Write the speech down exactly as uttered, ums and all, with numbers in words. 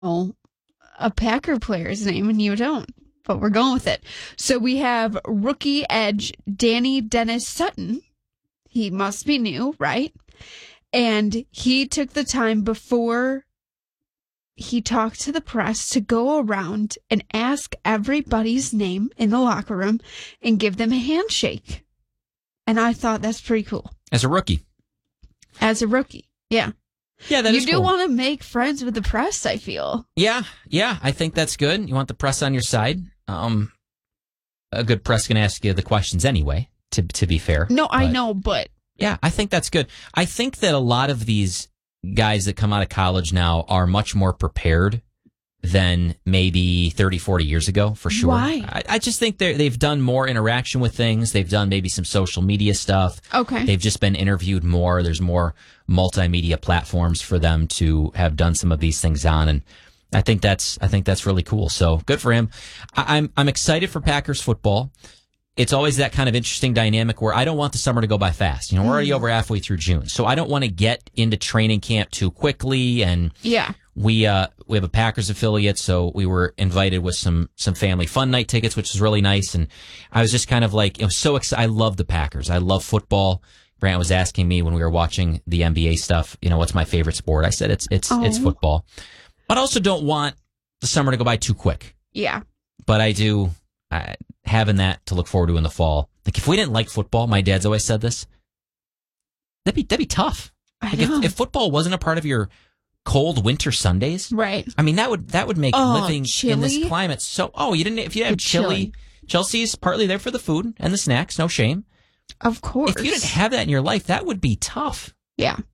know a Packer player's name and you don't, but we're going with it. So we have rookie edge Danny Dennis Sutton. He must be new, right? And he took the time before he talked to the press to go around and ask everybody's name in the locker room and give them a handshake. And I thought that's pretty cool. As a rookie. As a rookie, yeah. Yeah, that you is do cool. want to make friends with the press, I feel. Yeah, yeah, I think that's good. You want the press on your side. Um, a good press can ask you the questions anyway, to to be fair. No, but, I know, but... Yeah, I think that's good. I think that a lot of these guys that come out of college now are much more prepared than maybe thirty, forty years ago, for sure. Why? I, I just think they're, they've done more interaction with things. They've done maybe some social media stuff. Okay. They've just been interviewed more. There's more multimedia platforms for them to have done some of these things on. And I think that's, I think that's really cool. So good for him. I, I'm, I'm excited for Packers football. It's always that kind of interesting dynamic where I don't want the summer to go by fast. You know, we're already over halfway through June. So I don't want to get into training camp too quickly. And yeah. We uh we have a Packers affiliate, so we were invited with some some family fun night tickets, which was really nice. And I was just kind of like, it was so excited. I love the Packers. I love football. Grant was asking me when we were watching the N B A stuff, you know, what's my favorite sport? I said it's it's Oh. it's football. But I also don't want the summer to go by too quick. Yeah. But I do uh, having that to look forward to in the fall. Like if we didn't like football, my dad's always said this. That'd be that'd be tough. I Like know. if, if football wasn't a part of your cold winter Sundays, right. I mean, that would that would make Oh, living chili? in this climate so. Oh, you didn't. If you had The chili, chili. Chelsea's partly there for the food and the snacks. No shame. Of course. If you didn't have that in your life, that would be tough. Yeah.